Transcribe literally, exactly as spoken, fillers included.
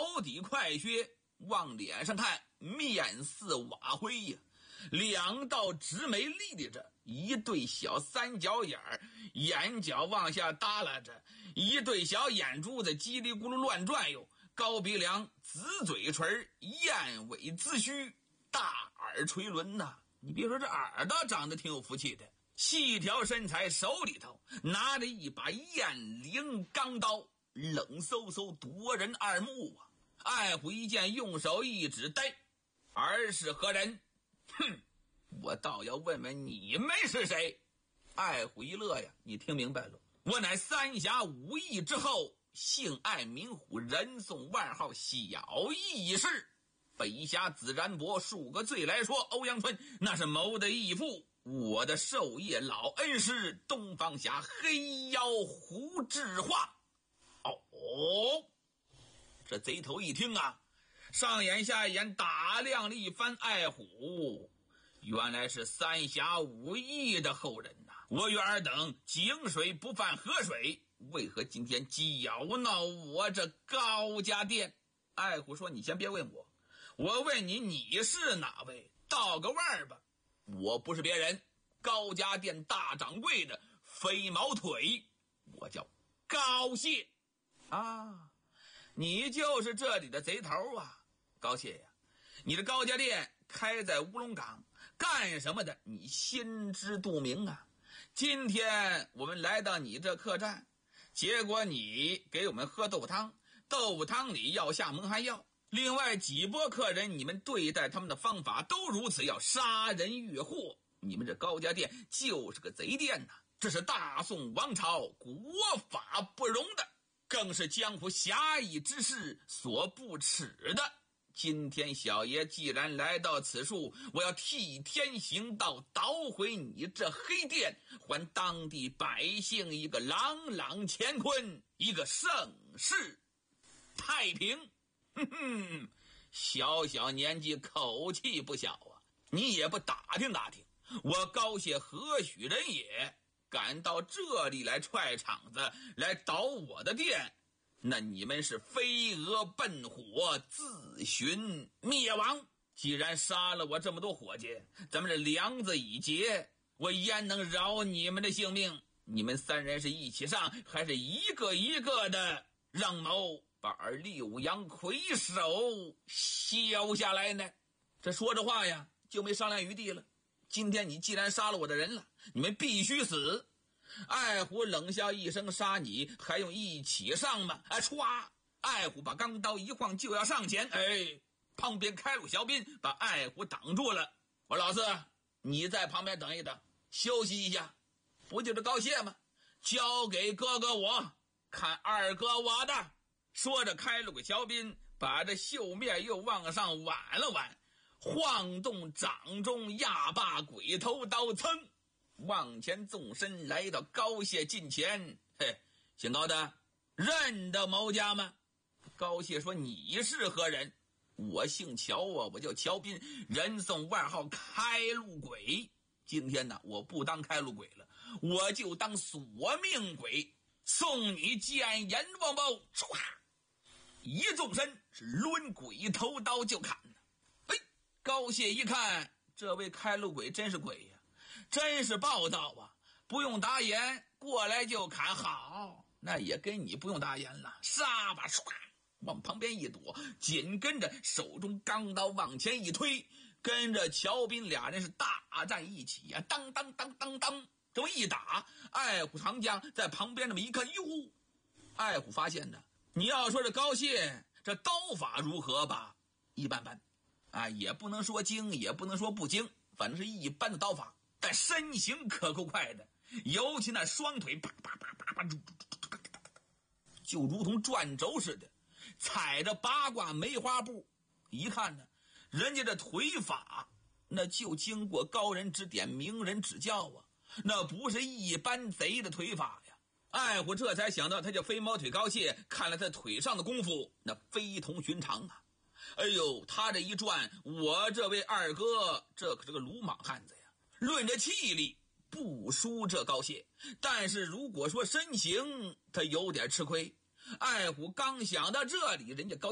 脚底快靴，往脸上看面似瓦灰呀，两道直眉立着，一对小三角眼儿，眼角往下耷拉着，一对小眼珠子叽里咕噜乱转悠，高鼻梁，紫嘴唇，燕尾髭须，大耳垂轮呐。你别说这耳朵长得挺有福气的，细条身材，手里头拿着一把雁翎钢刀，冷飕飕夺人耳目啊。艾虎一见，用手一指，呆，儿是何人？哼，我倒要问问你们是谁。艾虎一乐呀，你听明白了，我乃三峡五义之后，姓艾名虎，人送外号小义士。北峡子然伯，数个罪来说，欧阳春那是谋的义父，我的授业老恩师，东方侠黑妖胡志化。哦，这贼头一听啊，上眼下眼打量了一番艾虎，原来是三峡五义的后人呐、啊！我与尔等井水不犯河水，为何今天搅闹我这高家店？艾虎说：“你先别问我，我问你，你是哪位？道个腕儿吧。我不是别人，高家店大掌柜的飞毛腿，我叫高谢啊。你就是这里的贼头啊，高谢呀！你的高家店开在乌龙岗，干什么的？你心知肚明啊。今天我们来到你这客栈，结果你给我们喝豆腐汤，豆腐汤里要下蒙汗药。另外几波客人，你们对待他们的方法都如此，要杀人越货。你们这高家店就是个贼店呐、啊！这是大宋王朝国法不容的，更是江湖侠义之士所不耻的。今天小爷既然来到此处，我要替天行道，捣毁你这黑店，还当地百姓一个朗朗乾坤，一个盛世太平。哼哼，小小年纪口气不小啊，你也不打听打听，我高谢何许人也，敢到这里来踹场子，来捣我的店，那你们是飞蛾奔火，自寻灭亡。既然杀了我这么多伙计，咱们这梁子已结，我焉能饶你们的性命？你们三人是一起上，还是一个一个的让谋把六阳魁首削下来呢？这说着话呀，就没商量余地了。今天你既然杀了我的人了，你们必须死。艾虎冷笑一声，杀你还用一起上吗？哎，歘！艾虎把钢刀一晃，就要上前。哎，旁边开路小兵把艾虎挡住了。我老四，你在旁边等一等，休息一下。不就是高谢吗？交给哥哥我，看二哥我的。说着，开路个小兵把这袖面又往上挽了挽，晃动掌中压把鬼头刀，噌往前纵身来到高谢近前。嘿，姓高的，认得某家吗？高谢说：你是何人？我姓乔啊，我叫乔斌，人送外号开路鬼。今天呢，我不当开路鬼了，我就当索命鬼，送你见阎王包。唰，一纵身是抡鬼头刀就砍了。哎，高谢一看，这位开路鬼真是鬼呀、啊，真是暴躁啊！不用打眼，过来就砍。好，那也跟你不用打眼了，杀吧！唰，往旁边一躲，紧跟着手中钢刀往前一推，跟着乔斌俩人是大战一起呀、啊！当当当当当，这么一打，艾虎长江在旁边这么一看，哟，艾虎发现呢，你要说这高谢这刀法如何吧，一般般啊，也不能说精，也不能说不精，反正是一般的刀法，但身形可够快的，尤其那双腿啪啪啪啪啪，就如同转轴似的，踩着八卦梅花步。一看呢，人家这腿法那就经过高人指点，名人指教啊，那不是一般贼的腿法呀。艾虎这才想到，他叫飞毛腿高谢，看来他腿上的功夫那非同寻常啊。哎呦，他这一转，我这位二哥这可是个鲁莽汉子呀，论着气力不输这高谢，但是如果说身形他有点吃亏。艾虎刚想到这里，人家高